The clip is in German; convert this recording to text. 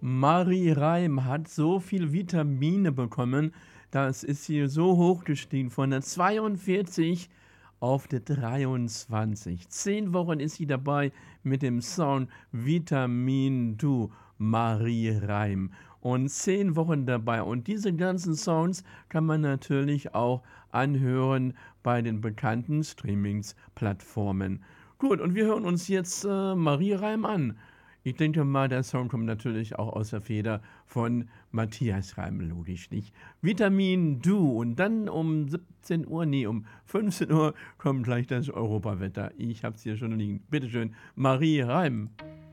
Marie Reim hat so viel Vitamine bekommen, das ist hier so hoch gestiegen von der 42 auf der 23. 10 Wochen ist sie dabei mit dem Song Vitamin Du, Marie Reim. Und 10 Wochen dabei. Und diese ganzen Songs kann man natürlich auch anhören bei den bekannten Streamings-Plattformen. Gut, und wir hören uns jetzt Marie Reim an. Ich denke mal, der Song kommt natürlich auch aus der Feder von Matthias Reim, logisch nicht. Vitamin Du und dann um 17 Uhr, nee, um 15 Uhr kommt gleich das Europawetter. Ich hab's hier schon liegen. Bitteschön, Marie Reim.